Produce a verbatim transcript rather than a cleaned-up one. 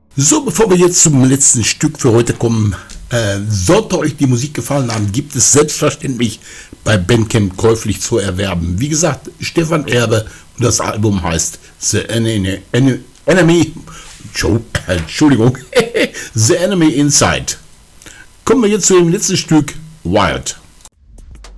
So, bevor wir jetzt zum letzten Stück für heute kommen, äh, sollte euch die Musik gefallen haben, gibt es selbstverständlich bei Bandcamp käuflich zu erwerben. Wie gesagt, Stefan Erbe und das Album heißt The Enemy, Enemy Entschuldigung, The Enemy Inside. Kommen wir jetzt zu dem letzten Stück, Wild.